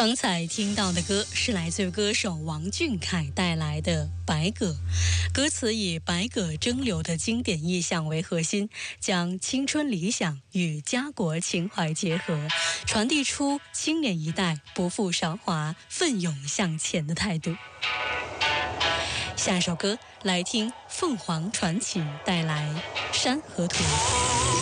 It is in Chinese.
刚才听到的歌是来自于歌手王俊凯带来的《白鸽》，歌词以百舸争流的经典意象为核心，将青春理想与家国情怀结合，传递出青年一代不负韶华、奋勇向前的态度。下一首歌来听凤凰传奇带来《山河图》。